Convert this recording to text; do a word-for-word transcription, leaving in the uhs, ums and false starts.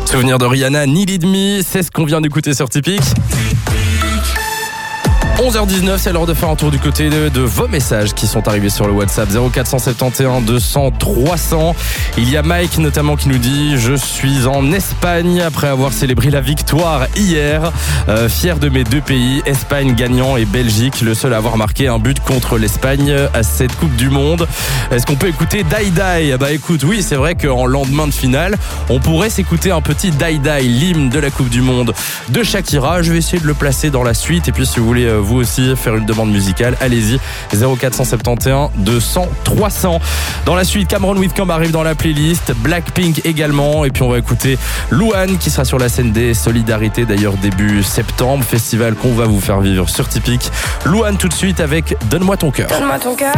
Souvenir de Rihanna, Need It Me, c'est ce qu'on vient d'écouter sur Typique. onze heures dix-neuf, c'est l'heure de faire un tour du côté de, de vos messages qui sont arrivés sur le WhatsApp zéro quatre sept un deux cents trois cents. Il y a Mike notamment qui nous dit « Je suis en Espagne après avoir célébré la victoire hier. Euh, fier de mes deux pays, Espagne gagnant et Belgique, le seul à avoir marqué un but contre l'Espagne à cette Coupe du Monde. » Est-ce qu'on peut écouter Die Die ? Bah écoute, oui, c'est vrai qu'en lendemain de finale, on pourrait s'écouter un petit Die Die, l'hymne de la Coupe du Monde de Shakira. Je vais essayer de le placer dans la suite et puis si vous voulez euh, vous aussi faire une demande musicale, allez-y, zéro quatre sept un deux cents trois cents. Dans la suite, Cameron Whitcomb arrive dans la playlist, Blackpink également, et puis on va écouter Louane qui sera sur la scène des Solidarités, d'ailleurs début septembre, festival qu'on va vous faire vivre sur Typique. Louane tout de suite avec Donne-moi ton cœur. Donne-moi ton cœur.